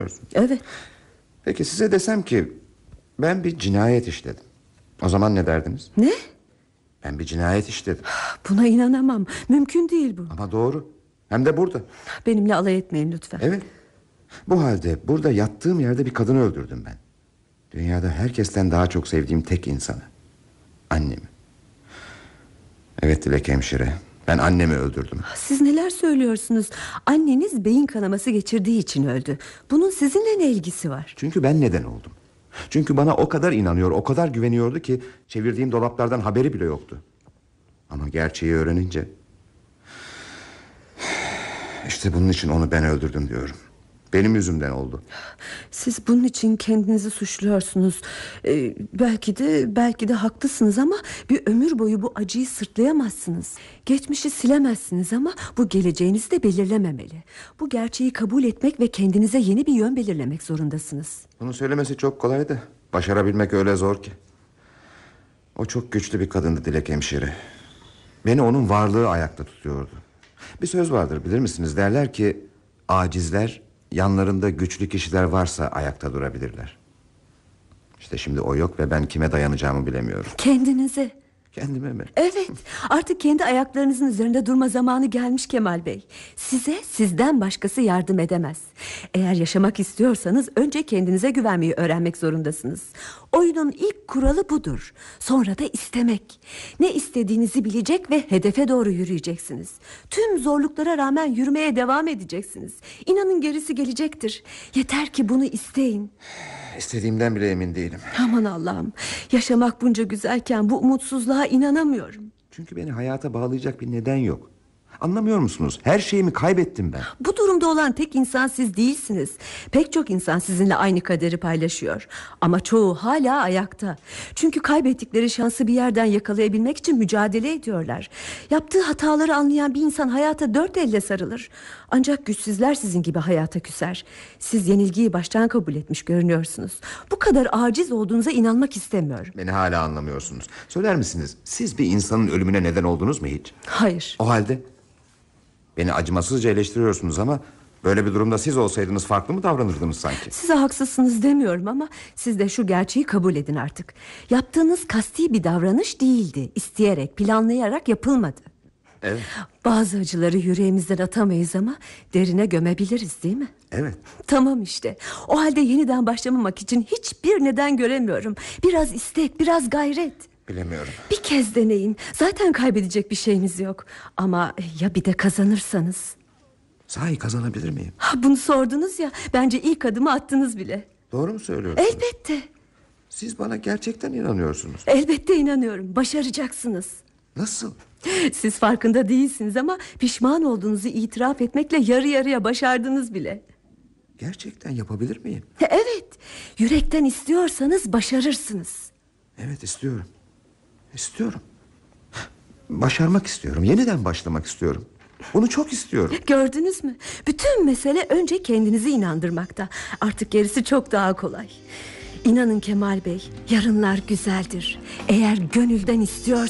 Evet. Peki size desem ki ben bir cinayet işledim, o zaman ne derdiniz? Ne? Ben bir cinayet işledim. Buna inanamam. Mümkün değil bu. Ama doğru. Hem de burada. Benimle alay etmeyin lütfen. Evet. Bu halde burada yattığım yerde bir kadını öldürdüm ben. Dünyada herkesten daha çok sevdiğim tek insanı. Annemi. Evet Dilek hemşire, ben annemi öldürdüm. Siz neler söylüyorsunuz? Anneniz beyin kanaması geçirdiği için öldü. Bunun sizinle ne ilgisi var? Çünkü ben neden oldum. Çünkü bana o kadar inanıyor, o kadar güveniyordu ki çevirdiğim dolaplardan haberi bile yoktu. Ama gerçeği öğrenince, İşte bunun için onu ben öldürdüm diyorum. Benim yüzümden oldu. Siz bunun için kendinizi suçluyorsunuz. Belki de haklısınız ama bir ömür boyu bu acıyı sırtlayamazsınız. Geçmişi silemezsiniz ama bu geleceğinizi de belirlememeli. Bu gerçeği kabul etmek ve kendinize yeni bir yön belirlemek zorundasınız. Bunu söylemesi çok kolay da başarabilmek öyle zor ki. O çok güçlü bir kadındı Dilek hemşire. Beni onun varlığı ayakta tutuyordu. Bir söz vardır, bilir misiniz? Derler ki acizler yanlarında güçlü kişiler varsa ayakta durabilirler. İşte şimdi o yok ve ben kime dayanacağımı bilemiyorum. Kendinize. Kendime mi? Evet, artık kendi ayaklarınızın üzerinde durma zamanı gelmiş Kemal Bey. Size sizden başkası yardım edemez. Eğer yaşamak istiyorsanız önce kendinize güvenmeyi öğrenmek zorundasınız. Oyunun ilk kuralı budur. Sonra da istemek. Ne istediğinizi bilecek ve hedefe doğru yürüyeceksiniz. Tüm zorluklara rağmen yürümeye devam edeceksiniz. İnanın gerisi gelecektir. Yeter ki bunu isteyin. İstediğimden bile emin değilim. Aman Allah'ım, yaşamak bunca güzelken bu umutsuzluğa inanamıyorum. Çünkü beni hayata bağlayacak bir neden yok. Anlamıyor musunuz? Her şeyimi kaybettim ben. Bu durumda olan tek insan siz değilsiniz. Pek çok insan sizinle aynı kaderi paylaşıyor. Ama çoğu hala ayakta. Çünkü kaybettikleri şansı bir yerden yakalayabilmek için mücadele ediyorlar. Yaptığı hataları anlayan bir insan hayata dört elle sarılır. Ancak güçsüzler sizin gibi hayata küser. Siz yenilgiyi baştan kabul etmiş görünüyorsunuz. Bu kadar aciz olduğunuza inanmak istemiyorum. Beni hala anlamıyorsunuz. Söyler misiniz, siz bir insanın ölümüne neden oldunuz mu hiç? Hayır. O halde beni acımasızca eleştiriyorsunuz ama böyle bir durumda siz olsaydınız farklı mı davranırdınız sanki? Size haksızsınız demiyorum ama siz de şu gerçeği kabul edin artık. Yaptığınız kasti bir davranış değildi. İsteyerek, planlayarak yapılmadı. Evet. Bazı acıları yüreğimizden atamayız ama derine gömebiliriz, değil mi? Evet. Tamam işte. O halde yeniden başlamamak için hiçbir neden göremiyorum. Biraz istek, biraz gayret. Bilemiyorum. Bir kez deneyin. Zaten kaybedecek bir şeyiniz yok. Ama ya bir de kazanırsanız? Sahi kazanabilir miyim? Bunu sordunuz ya. Bence ilk adımı attınız bile. Doğru mu söylüyorsunuz? Elbette. Siz bana gerçekten inanıyorsunuz. Elbette inanıyorum. Başaracaksınız. Nasıl? Siz farkında değilsiniz ama pişman olduğunuzu itiraf etmekle yarı yarıya başardınız bile. Gerçekten yapabilir miyim? Evet. Yürekten istiyorsanız başarırsınız. Evet, istiyorum. İstiyorum. Başarmak istiyorum. Yeniden başlamak istiyorum. Bunu çok istiyorum. Gördünüz mü? Bütün mesele önce kendinizi inandırmakta. Artık gerisi çok daha kolay. İnanın Kemal Bey, yarınlar güzeldir. Eğer gönülden istiyorsanız.